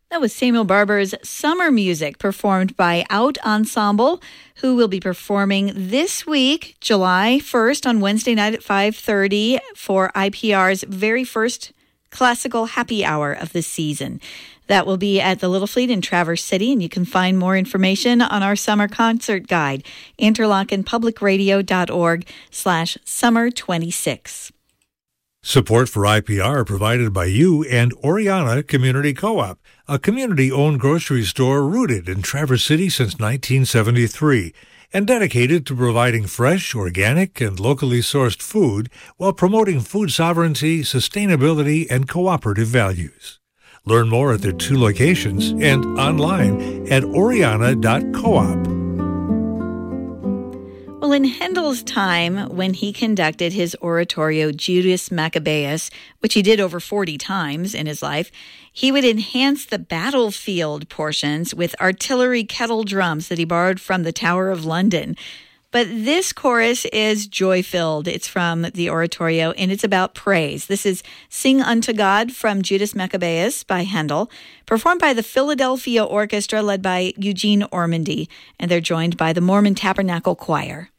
That was Samuel Barber's Summer Music, performed by Out Ensemble, who will be performing this week, July 1st, on Wednesday night at 5:30 for IPR's very first classical happy hour of the season. That will be at the Little Fleet in Traverse City, and you can find more information on our summer concert guide, interlochenpublicradio.org/summer26. Support for IPR provided by you and Oriana Community Co-op, a community-owned grocery store rooted in Traverse City since 1973 and dedicated to providing fresh, organic, and locally sourced food while promoting food sovereignty, sustainability, and cooperative values. Learn more at their 2 locations and online at oriana.coop. Well, in Handel's time, when he conducted his oratorio Judas Maccabeus, which he did over 40 times in his life, he would enhance the battlefield portions with artillery kettle drums that he borrowed from the Tower of London. But this chorus is joy-filled. It's from the oratorio, and it's about praise. This is Sing Unto God from Judas Maccabeus by Handel, performed by the Philadelphia Orchestra led by Eugene Ormandy, and they're joined by the Mormon Tabernacle Choir.